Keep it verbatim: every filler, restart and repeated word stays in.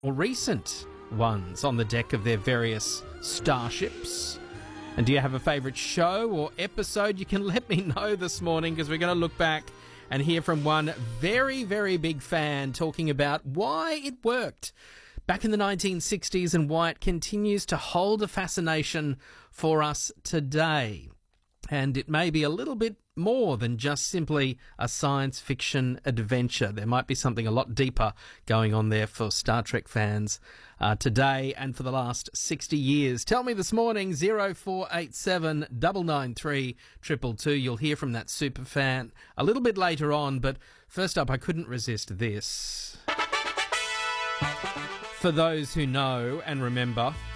or recent ones on the deck of their various starships. And do you have a favourite show or episode? You can let me know this morning, because we're going to look back and hear from one very, very big fan talking about why it worked back in the nineteen sixties and why it continues to hold a fascination for us today. And it may be a little bit more than just simply a science fiction adventure. There might be something a lot deeper going on there for Star Trek fans uh, today and for the last sixty years. Tell me this morning, zero four eight seven nine nine three two two two. You'll hear from that super fan a little bit later on, but first up, I couldn't resist this. For those who know and remember,